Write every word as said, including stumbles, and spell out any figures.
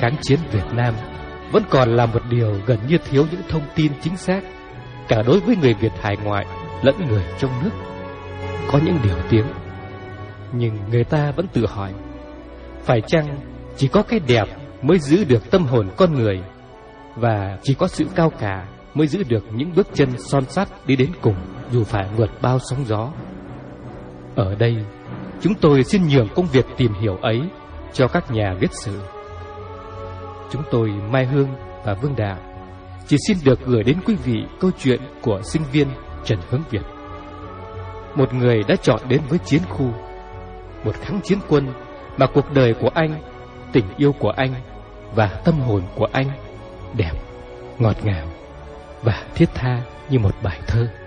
kháng chiến Việt Nam vẫn còn là một điều gần như thiếu những thông tin chính xác, cả đối với người Việt hải ngoại lẫn người trong nước. Có những điều tiếng, nhưng người ta vẫn tự hỏi, phải chăng chỉ có cái đẹp mới giữ được tâm hồn con người, và chỉ có sự cao cả mới giữ được những bước chân son sắt đi đến cùng, dù phải vượt bao sóng gió. Ở đây, chúng tôi xin nhường công việc tìm hiểu ấy cho các nhà viết sử. Chúng tôi, Mai Hương và Vương Đạo, chỉ xin được gửi đến quý vị câu chuyện của sinh viên Trần Hướng Việt, một người đã chọn đến với chiến khu, một kháng chiến quân mà cuộc đời của anh, tình yêu của anh và tâm hồn của anh đẹp, ngọt ngào và thiết tha như một bài thơ.